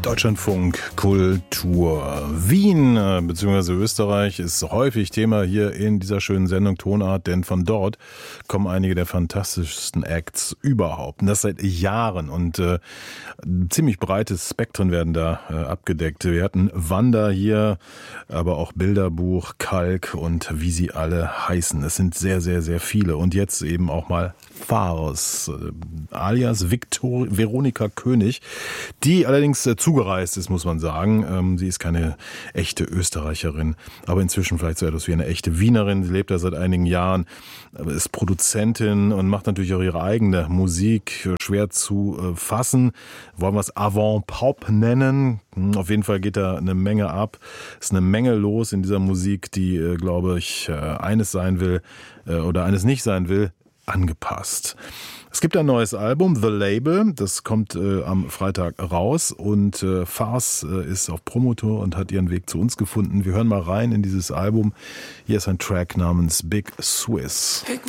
Deutschlandfunk Kultur. Wien bzw. Österreich ist häufig Thema hier in dieser schönen Sendung Tonart, denn von dort kommen einige der fantastischsten Acts überhaupt. Und das seit Jahren und ziemlich breites Spektren werden da abgedeckt. Wir hatten Wanda hier, aber auch Bilderbuch, Kalk und wie sie alle heißen. Es sind sehr, sehr, sehr viele. Und jetzt eben auch mal Faros, alias Veronika König, die allerdings zugereist ist, muss man sagen. Sie ist keine echte Österreicherin, aber inzwischen vielleicht so etwas wie eine echte Wienerin. Sie lebt da seit einigen Jahren, ist Produzentin und macht natürlich auch ihre eigene Musik, schwer zu fassen. Wollen wir es Avant-Pop nennen? Auf jeden Fall geht da eine Menge ab. Es ist eine Menge los in dieser Musik, die, glaube ich, eines sein will oder eines nicht sein will, angepasst. Es gibt ein neues Album, The Label, das kommt am Freitag raus und Fars ist auf Promotour und hat ihren Weg zu uns gefunden. Wir hören mal rein in dieses Album. Hier ist ein Track namens Big Swiss.